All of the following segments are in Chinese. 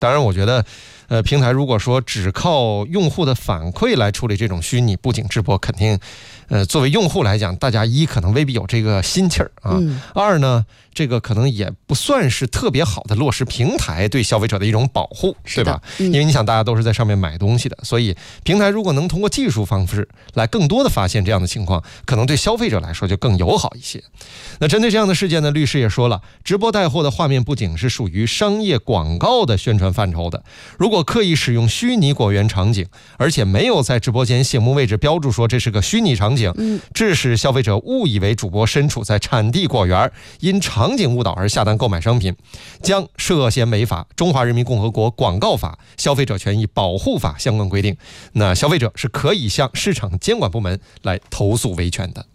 当然我觉得平台如果说只靠用户的反馈来处理这种虚拟布景直播，肯定作为用户来讲，大家一可能未必有这个心气儿啊，二呢这个可能也不算是特别好的落实平台对消费者的一种保护，对吧？因为你想大家都是在上面买东西的，所以平台如果能通过技术方式来更多的发现这样的情况，可能对消费者来说就更友好一些。那针对这样的事件呢，律师也说了，直播带货的画面布景是属于商业广告的宣传范畴的，如果刻意使用虚拟果园场景，而且没有在直播间醒目位置标注说这是个虚拟场景，致使消费者误以为主播身处在产地果园，因场景误导而下单购买商品，将涉嫌违反中华人民共和国广告法、消费者权益保护法相关规定。那消费者是可以向市场监管部门来投诉维权的。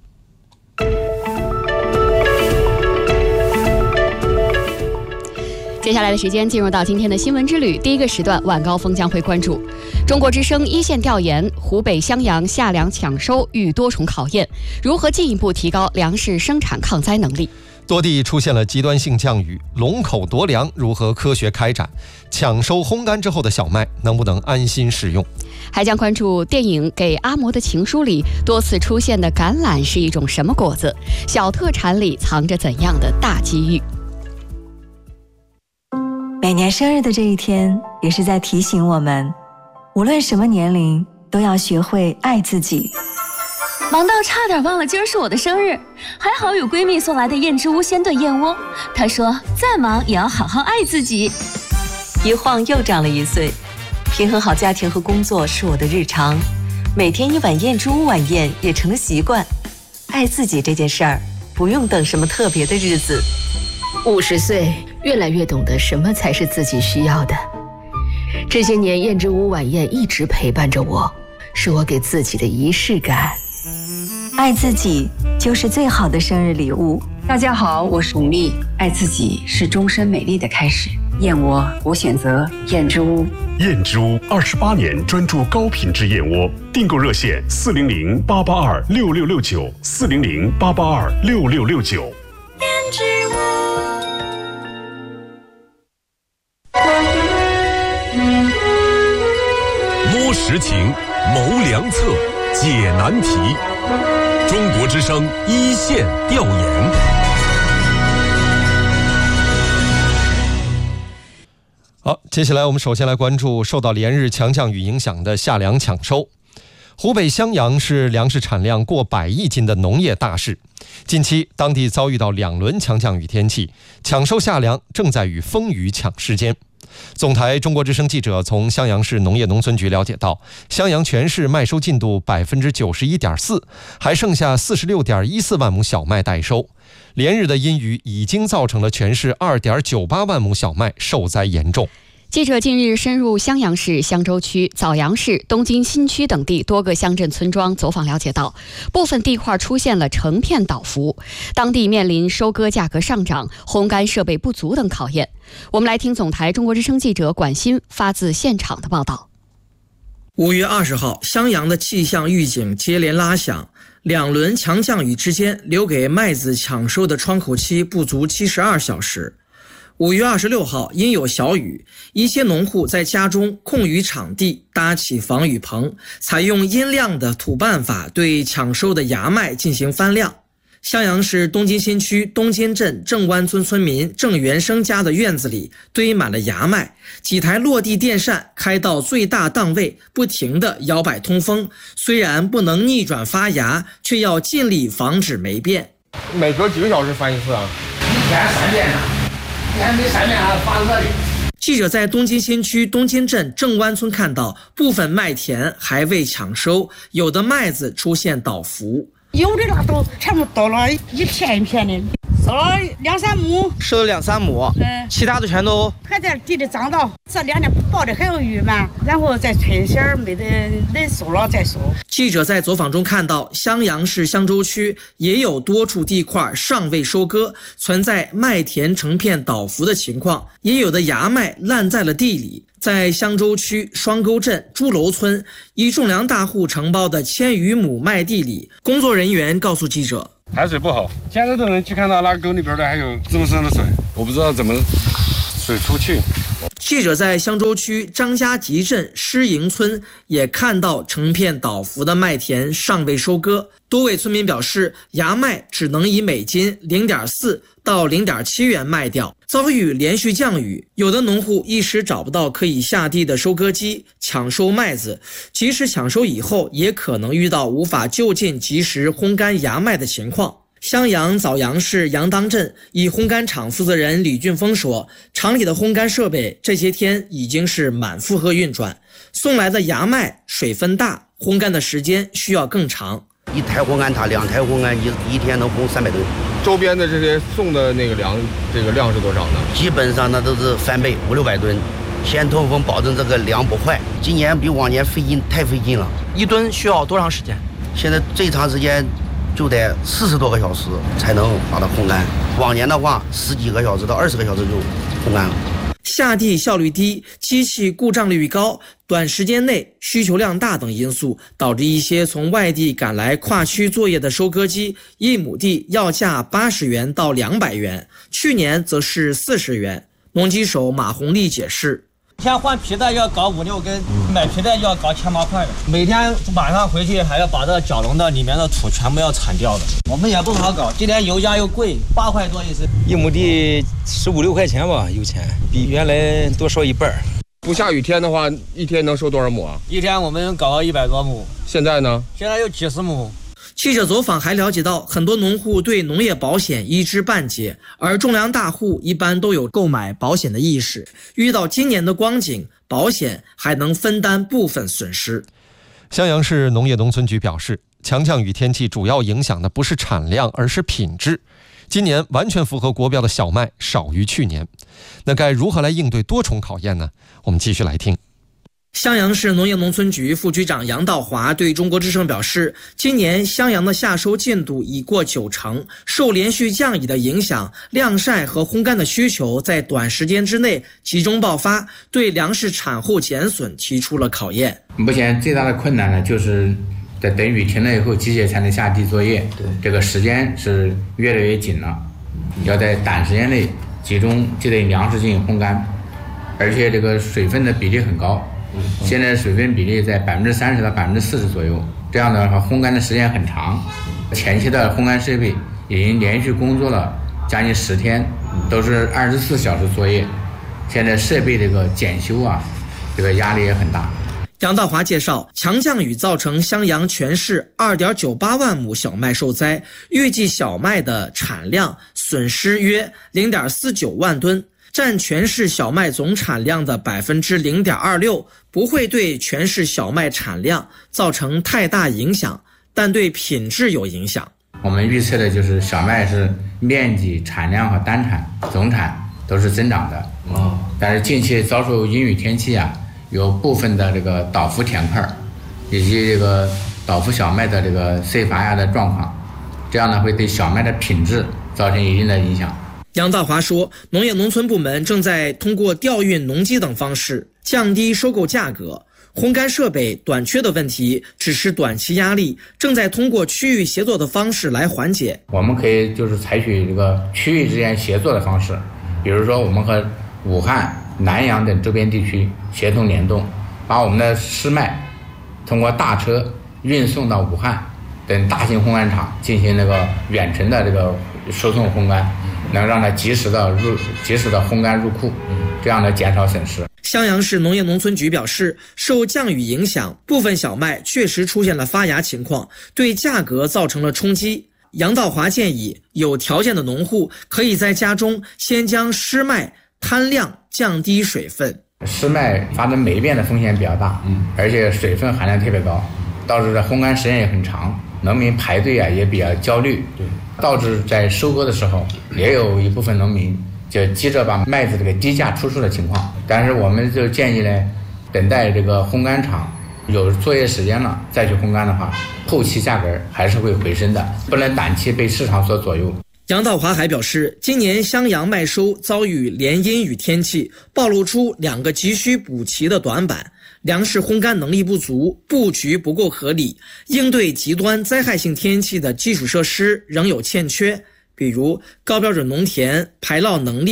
接下来的时间进入到今天的新闻之旅，第一个时段晚高峰将会关注中国之声一线调研，湖北襄阳夏粮抢收遇多重考验，如何进一步提高粮食生产抗灾能力？ 多地出现了极端性降雨，龙口夺粮如何科学开展？抢收烘干之后的小麦能不能安心食用？ 还将关注电影《给阿嬷的情书》里多次出现的橄榄是一种什么果子？小特产里藏着怎样的大机遇？ 每年生日的这一天，也是在提醒我们，无论什么年龄，都要学会爱自己。 忙到差点忘了今儿是我的生日，还好有闺蜜送来的燕之屋鲜炖燕窝。她说再忙也要好好爱自己。 一晃又长了1岁，平衡好家庭和工作是我的日常，每天一碗燕之屋晚宴也成了习惯。爱自己这件事儿，不用等什么特别的日子。 50岁，越来越懂得什么才是自己需要的。这些年，燕之屋晚宴一直陪伴着我，是我给自己的仪式感。 爱自己就是最好的生日礼物。 大家好，我是巩俐。爱自己是终身美丽的开始。燕窝，我选择燕之屋。 燕之屋28年专注高品质燕窝，订购热线400-882-6669，400-882-6669。 燕之屋。 摸实情，谋良策，解难题。中国之声一线调研。 好，接下来我们首先来关注受到连日强降雨影响的夏粮抢收。湖北襄阳是粮食产量过100亿斤的农业大市，近期当地遭遇到2轮强降雨天气，抢收夏粮正在与风雨抢时间。总台中国之声记者从襄阳市农业农村局了解到，襄阳全市麦收进度 91.4%， 还剩下 46.14万亩小麦待收。连日的阴雨已经造成了全市 2.98万亩小麦受灾严重。 记者近日深入襄阳市襄州区、枣阳市、东京新区等地多个乡镇村庄走访了解到，部分地块出现了成片倒伏，当地面临收割价格上涨、烘干设备不足等考验。我们来听总台中国之声记者管鑫发自现场的报道。 5月20号，襄阳的气象预警接连拉响，2轮强降雨之间留给麦子抢收的窗口期不足72小时。5月26号，因有小雨，一些农户在家中空余场地搭起防雨棚，采用阴晾的土办法对抢收的芽麦进行翻晾。襄阳市东京新区东间镇郑湾村村民郑元生家的院子里堆满了芽麦，几台落地电扇开到最大档位，不停地摇摆通风，虽然不能逆转发芽，却要尽力防止霉变。 每隔几个小时翻一次啊？ 一天3遍呢，一天没3遍还发热的。 记者在东京新区东间镇郑湾村看到，部分麦田还未抢收，有的麦子出现倒伏。 有的那都全部倒了一片一片的，收了2-3亩， 收了2-3亩，其他的全都还在地里长到，这2天抱的还有雨嘛，然后再春线没得能收了再收。 记者在走访中看到，襄阳市襄州区也有多处地块尚未收割，存在麦田成片倒伏的情况，也有的芽麦烂在了地里。在襄州区双沟镇朱楼村一种粮大户承包的1000余亩麦地里，工作人员告诉记者， 排水不好，现在都能去看到那沟里边的还有这么深的水，我不知道怎么水出去。 记者在香洲区张家集镇施营村也看到成片倒伏的麦田尚未收割，多位村民表示，芽麦只能以每斤0.4到0.7元卖掉。遭遇连续降雨，有的农户一时找不到可以下地的收割机抢收麦子，即使抢收以后，也可能遇到无法就近及时烘干芽麦的情况。襄阳枣阳市杨当镇一烘干厂负责人李俊峰说，厂里的烘干设备这些天已经是满负荷运转，送来的芽麦水分大，烘干的时间需要更长。 一台烘干塔2台烘干一天能烘300吨。 周边的这些送的那个粮，这个量是多少呢？ 基本上那都是翻倍，500-600吨。先通风，保证这个粮不坏。今年比往年太费劲了。 1吨需要多长时间？ 现在最长时间就得40多个小时才能把它烘干，往年的话10几个小时到20个小时就烘干了。 下地效率低、机器故障率高、短时间内需求量大等因素，导致一些从外地赶来跨区作业的收割机，1亩地要价80元到200元，去年则是40元。农机手马红利解释， 天换皮带要搞5-6根，买皮带要搞7-8块的，每天晚上回去还要把这角笼的里面的土全部要铲掉的。我们也不好搞，今年油价又贵，8块多一升 ，1亩地15-16块钱吧，油钱比原来多收1半。 不下雨天的话，一天能收多少亩啊？ 一天我们搞到100多亩。 现在呢？ 现在有几十亩。 记者走访还了解到，很多农户对农业保险一知半解，而种粮大户一般都有购买保险的意识。遇到今年的光景，保险还能分担部分损失。 襄阳市农业农村局表示，强降雨天气主要影响的不是产量，而是品质。今年完全符合国标的小麦少于去年，那该如何来应对多重考验呢？我们继续来听。 襄阳市农业农村局副局长杨道华对中国之声表示，今年襄阳的夏收进度已过90%，受连续降雨的影响，晾晒和烘干的需求在短时间之内集中爆发，对粮食产后减损提出了考验。 目前最大的困难呢，就是在等雨停了以后，机械才能下地作业，这个时间是越来越紧了，要在短时间内集中就对粮食进行烘干，而且这个水分的比例很高。现在水分比例在30%到40%左右，这样的话烘干的时间很长。前期的烘干设备已经连续工作了将近10天，都是24小时作业。现在设备这个检修啊，这个压力也很大。 杨道华介绍，强降雨造成襄阳全市2.98万亩小麦受灾，预计小麦的产量损失约0.49万吨。占全市小麦总产量的0.26%，不会对全市小麦产量造成太大影响，但对品质有影响。 我们预测的就是小麦是面积、产量和单产、总产都是增长的。但是近期遭受阴雨天气啊，有部分的这个倒伏田块，以及这个倒伏小麦的这个碎发芽的状况，这样呢会对小麦的品质造成一定的影响。 杨道华说，农业农村部门正在通过调运农机等方式降低收购价格，烘干设备短缺的问题只是短期压力，正在通过区域协作的方式来缓解。 我们可以就是采取这个区域之间协作的方式，比如说我们和武汉、南阳等周边地区协同联动，把我们的湿麦通过大车运送到武汉等大型烘干厂进行那个远程的这个输送烘干，能让它及时的烘干入库，这样的减少损失。 襄阳市农业农村局表示，受降雨影响，部分小麦确实出现了发芽情况，对价格造成了冲击。杨道华建议，有条件的农户可以在家中先将湿麦摊晾，降低水分。 湿麦发生霉变的风险比较大，而且水分含量特别高，导致烘干时间也很长，农民排队啊也比较焦虑，导致在收割的时候也有一部分农民就急着把麦子这个低价出售的情况。但是我们就建议呢，等待这个烘干厂有作业时间了再去烘干的话，后期价格还是会回升的，不能短期被市场所左右。 杨道华还表示，今年襄阳麦收遭遇连阴雨天气，暴露出2个急需补齐的短板：粮食烘干能力不足，布局不够合理，应对极端灾害性天气的基础设施仍有欠缺，比如高标准农田排涝能力、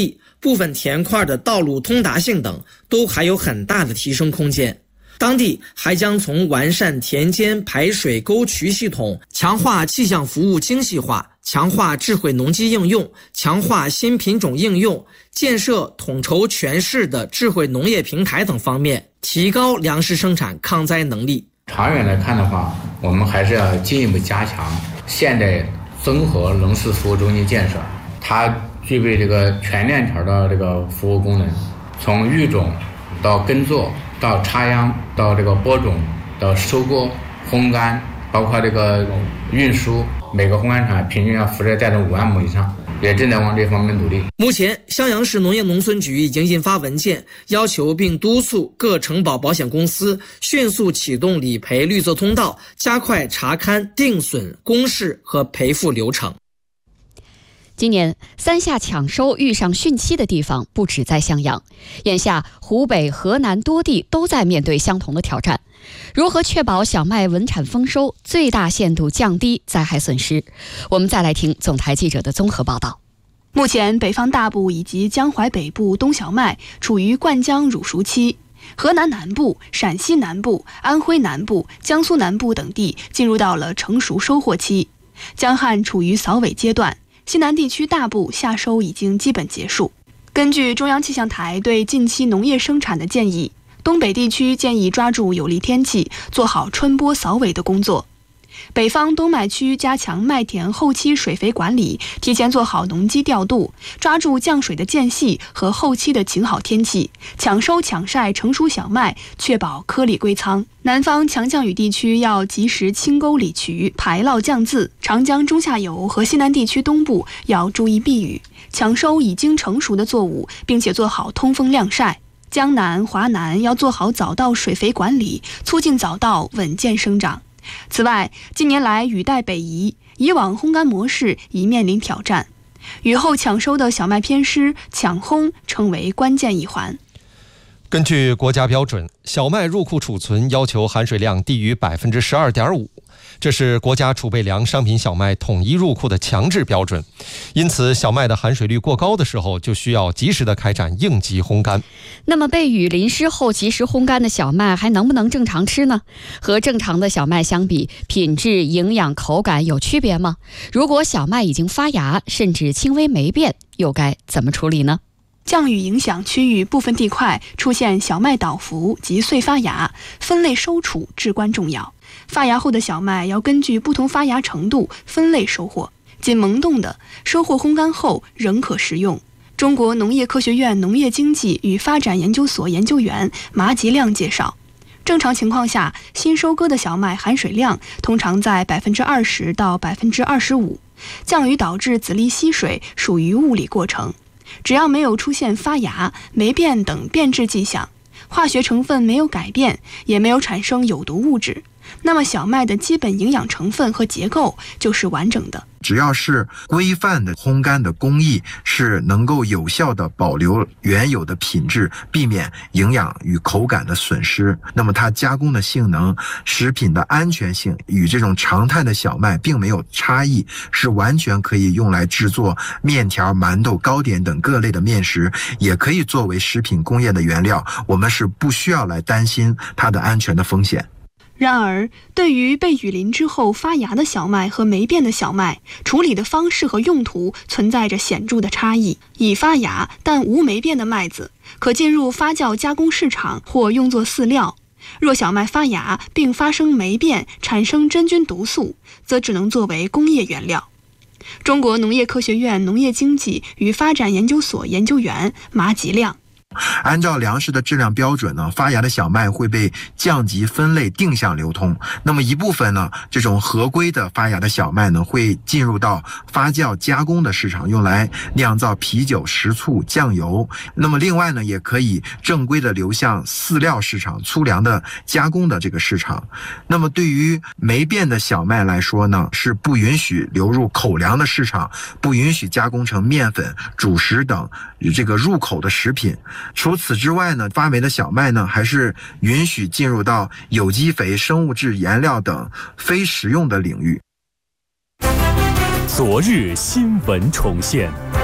部分田块的道路通达性等，都还有很大的提升空间。当地还将从完善田间排水沟渠系统、强化气象服务精细化、强化智慧农机应用、强化新品种应用、建设统筹全市的智慧农业平台等方面，提高粮食生产抗灾能力。 长远来看的话，我们还是要进一步加强现代综合农事服务中心建设，它具备这个全链条的这个服务功能，从育种到耕作，到插秧，到这个播种，到收割、烘干，包括这个运输，每个烘干厂平均要负责带动5万亩以上，也正在往这方面努力。 目前，襄阳市农业农村局已经印发文件，要求并督促各承保保险公司迅速启动理赔绿色通道，加快查勘、定损、公示和赔付流程。 今年三下抢收遇上汛期的地方不止在襄阳，眼下湖北、河南多地都在面对相同的挑战。如何确保小麦稳产丰收，最大限度降低灾害损失？我们再来听总台记者的综合报道。 目前，北方大部以及江淮北部冬小麦处于灌浆乳熟期，河南南部、陕西南部、安徽南部、江苏南部等地进入到了成熟收获期，江汉处于扫尾阶段。西南地区大部夏收已经基本结束。根据中央气象台对近期农业生产的建议，东北地区建议抓住有利天气，做好春播扫尾的工作。北方冬麦区加强麦田后期水肥管理，提前做好农机调度，抓住降水的间隙和后期的晴好天气，抢收抢晒成熟小麦，确保颗粒归仓。南方强降雨地区要及时清沟理渠，排涝降渍；长江中下游和西南地区东部要注意避雨，抢收已经成熟的作物，并且做好通风晾晒。江南、华南要做好早稻水肥管理，促进早稻稳健生长。此外，近年来雨带北移，以往烘干模式已面临挑战，雨后抢收的小麦偏湿，抢烘成为关键一环。 根据国家标准，小麦入库储存要求含水量低于 12.5%， 这是国家储备粮商品小麦统一入库的强制标准。因此，小麦的含水率过高的时候，就需要及时的开展应急烘干。 那么被雨淋湿后及时烘干的小麦还能不能正常吃呢？和正常的小麦相比，品质、营养、口感有区别吗？如果小麦已经发芽，甚至轻微霉变，又该怎么处理呢？ 降雨影响区域部分地块出现小麦倒伏及碎发芽，分类收储至关重要。发芽后的小麦要根据不同发芽程度分类收获，仅萌动的收获烘干后仍可食用。中国农业科学院农业经济与发展研究所研究员马吉亮介绍，正常情况下，新收割的小麦含水量通常在 20% 到 25%， 降雨导致籽粒吸水属于物理过程。只要没有出现发芽、霉变等变质迹象，化学成分没有改变，也没有产生有毒物质，那么小麦的基本营养成分和结构就是完整的。 只要是规范的烘干的工艺，是能够有效的保留原有的品质，避免营养与口感的损失，那么它加工的性能、食品的安全性与这种常态的小麦并没有差异，是完全可以用来制作面条、馒头、糕点等各类的面食，也可以作为食品工业的原料，我们是不需要来担心它的安全的风险。 然而，对于被雨淋之后发芽的小麦和霉变的小麦，处理的方式和用途存在着显著的差异。已发芽但无霉变的麦子，可进入发酵加工市场或用作饲料；若小麦发芽并发生霉变，产生真菌毒素，则只能作为工业原料。中国农业科学院农业经济与发展研究所研究员马吉亮， 按照粮食的质量标准呢，发芽的小麦会被降级分类定向流通。那么一部分呢，这种合规的发芽的小麦呢，会进入到发酵加工的市场，用来酿造啤酒、食醋、酱油。那么另外呢，也可以正规的流向饲料市场、粗粮的加工的这个市场。那么对于霉变的小麦来说呢，是不允许流入口粮的市场，不允许加工成面粉、主食等这个入口的食品。除此之外呢，发霉的小麦呢，还是允许进入到有机肥、生物质颜料等非食用的领域。 昨日新闻重现。